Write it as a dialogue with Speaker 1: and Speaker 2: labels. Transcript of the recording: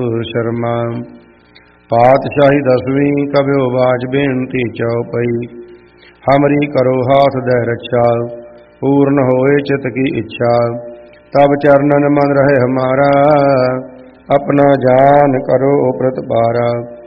Speaker 1: शर्मा। पातशाही 10वीं कब्यो बाज बेनती चौपई। हमरी करो हाथ दे रक्षा, पूर्ण होए चित की इच्छा। तब चरणन मन रहे हमारा, अपना जान करो प्रतिपारा।